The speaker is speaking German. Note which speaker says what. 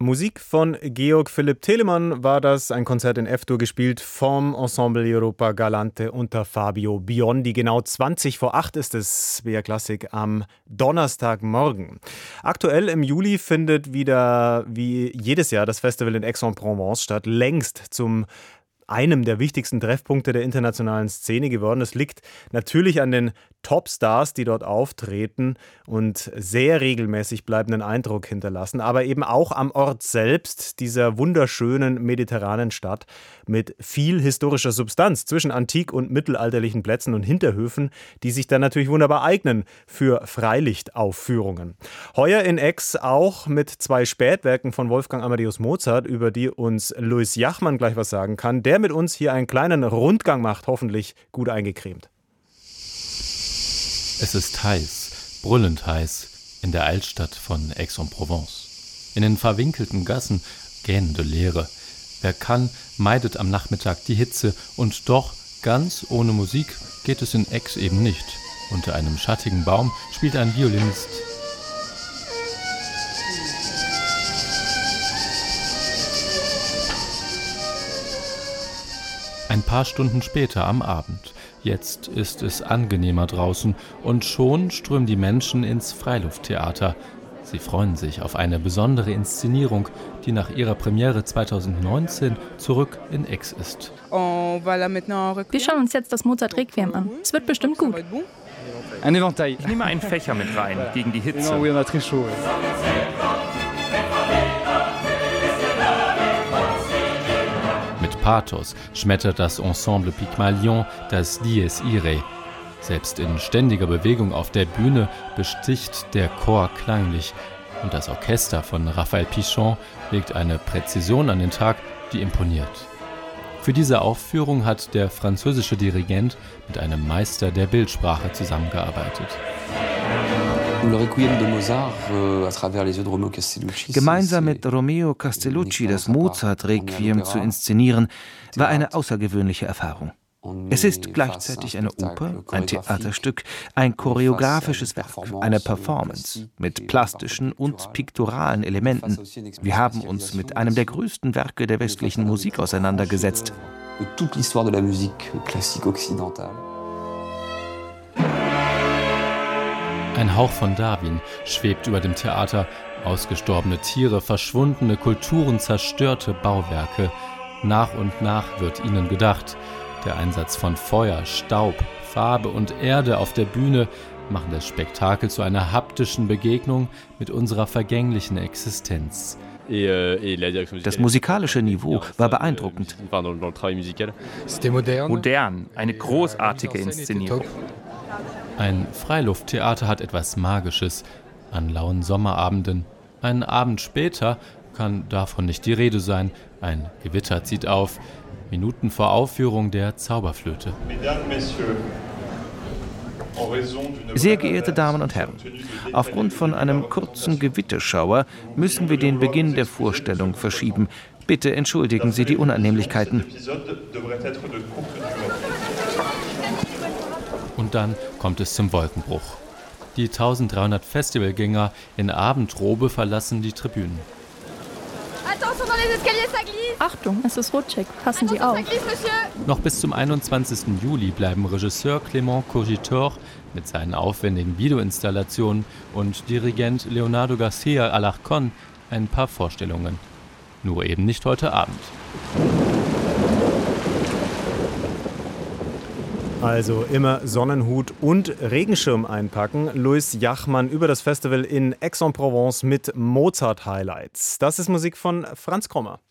Speaker 1: Musik von Georg Philipp Telemann war das, ein Konzert in F-Dur gespielt vom Ensemble Europa Galante unter Fabio Biondi. Genau 20 vor 8 ist es, BR Klassik, am Donnerstagmorgen. Aktuell im Juli findet wieder wie jedes Jahr das Festival in Aix-en-Provence statt, längst zum einem der wichtigsten Treffpunkte der internationalen Szene geworden. Es liegt natürlich an den Topstars, die dort auftreten und sehr regelmäßig bleibenden Eindruck hinterlassen, aber eben auch am Ort selbst, dieser wunderschönen mediterranen Stadt mit viel historischer Substanz zwischen antik- und mittelalterlichen Plätzen und Hinterhöfen, die sich dann natürlich wunderbar eignen für Freilichtaufführungen. Heuer in Aix auch mit 2 Spätwerken von Wolfgang Amadeus Mozart, über die uns Louis Jachmann gleich was sagen kann, der mit uns hier einen kleinen Rundgang macht, hoffentlich gut eingecremt.
Speaker 2: Es ist heiß, brüllend heiß, in der Altstadt von Aix-en-Provence. In den verwinkelten Gassen gähnende Leere. Wer kann, meidet am Nachmittag die Hitze, und doch, ganz ohne Musik geht es in Aix eben nicht. Unter einem schattigen Baum spielt ein Violinist. Ein paar Stunden später am Abend. Jetzt ist es angenehmer draußen und schon strömen die Menschen ins Freilufttheater. Sie freuen sich auf eine besondere Inszenierung, die nach ihrer Premiere 2019 zurück in Aix ist.
Speaker 3: Wir schauen uns jetzt das Mozart-Requiem an. Es wird bestimmt gut.
Speaker 4: Ich nehme einen Fächer mit rein, gegen die Hitze.
Speaker 2: Mit Pathos schmettert das Ensemble Pygmalion das Dies Irae. Selbst in ständiger Bewegung auf der Bühne besticht der Chor klanglich. Und das Orchester von Raphael Pichon legt eine Präzision an den Tag, die imponiert. Für diese Aufführung hat der französische Dirigent mit einem Meister der Bildsprache zusammengearbeitet.
Speaker 5: Gemeinsam mit Romeo Castellucci das Mozart-Requiem zu inszenieren, war eine außergewöhnliche Erfahrung. Es ist gleichzeitig eine Oper, ein Theaterstück, ein choreografisches Werk, eine Performance mit plastischen und piktoralen Elementen. Wir haben uns mit einem der größten Werke der westlichen Musik auseinandergesetzt.
Speaker 2: Ein Hauch von Darwin schwebt über dem Theater. Ausgestorbene Tiere, verschwundene Kulturen, zerstörte Bauwerke. Nach und nach wird ihnen gedacht. Der Einsatz von Feuer, Staub, Farbe und Erde auf der Bühne machen das Spektakel zu einer haptischen Begegnung mit unserer vergänglichen Existenz.
Speaker 5: Das musikalische Niveau war beeindruckend.
Speaker 4: Modern, eine großartige Inszenierung.
Speaker 2: Ein Freilufttheater hat etwas Magisches an lauen Sommerabenden. Einen Abend später kann davon nicht die Rede sein. Ein Gewitter zieht auf, Minuten vor Aufführung der Zauberflöte.
Speaker 5: Sehr geehrte Damen und Herren, aufgrund von einem kurzen Gewitterschauer müssen wir den Beginn der Vorstellung verschieben. Bitte entschuldigen Sie die Unannehmlichkeiten.
Speaker 2: Und dann kommt es zum Wolkenbruch. Die 1300 Festivalgänger in Abendrobe verlassen die Tribünen.
Speaker 3: Achtung, es ist rutschig. Passen Sie auf.
Speaker 2: Noch bis zum 21. Juli bleiben Regisseur Clément Cogitor mit seinen aufwendigen Videoinstallationen und Dirigent Leonardo García Alarcón ein paar Vorstellungen. Nur eben nicht heute Abend.
Speaker 1: Also immer Sonnenhut und Regenschirm einpacken. Louis Jachmann über das Festival in Aix-en-Provence mit Mozart-Highlights. Das ist Musik von Franz Krommer.